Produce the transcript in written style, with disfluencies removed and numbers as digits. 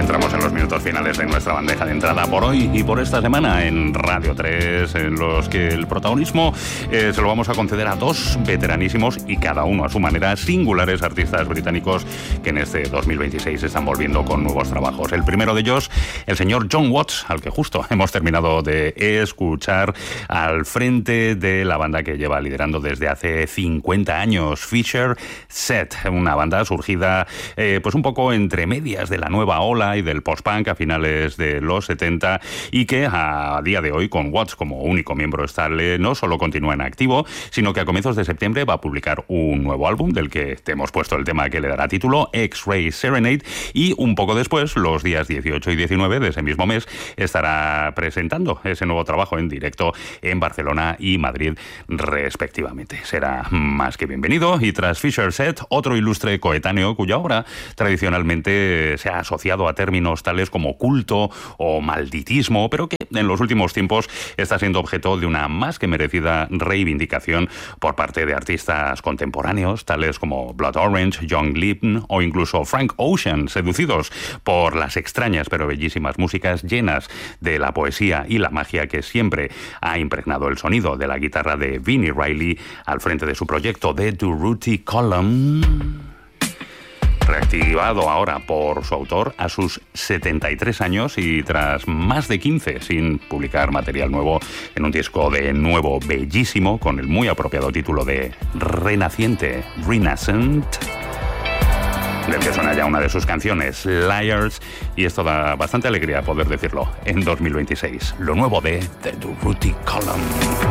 entramos en los minutos finales de nuestra bandeja de entrada por hoy y por esta semana en Radio 3, en los que el protagonismo se lo vamos a conceder a dos veteranísimos y cada uno a su manera singulares artistas británicos que en este 2026 están volviendo con nuevos trabajos. El primero de ellos, el señor John Watts, al que justo hemos terminado de escuchar al frente de la banda que lleva liderando desde hace 50 años, Fisher Set, una banda surgida pues un poco entre medias de la nueva ola y del post-punk a finales de los 70 y que a día de hoy, con Watts como único miembro estable, no solo continúa en activo, sino que a comienzos de septiembre va a publicar un nuevo álbum del que te hemos puesto el tema que le dará título, X-Ray Serenade, y un poco después, los días 18 y 19 de ese mismo mes, estará presentando ese nuevo trabajo en directo en Barcelona y Madrid respectivamente. Será más que bienvenido y tras Fisher Set, otro ilustre coetáneo cuya obra tradicionalmente se ha asociado a términos tales como culto o malditismo, pero que en los últimos tiempos está siendo objeto de una más que merecida reivindicación por parte de artistas contemporáneos tales como Blood Orange, John Gleason o incluso Frank Ocean, seducidos por las extrañas pero bellísimas músicas llenas de la poesía y la magia que siempre ha impregnado el sonido de la guitarra de Vinnie Riley al frente de su proyecto The Durruti Column, reactivado ahora por su autor a sus 73 años y tras más de 15 sin publicar material nuevo, en un disco de nuevo bellísimo con el muy apropiado título de Renaciente, Renascent, del que suena ya una de sus canciones, Liars, y esto da bastante alegría poder decirlo en 2026. Lo nuevo de The Durruti Column.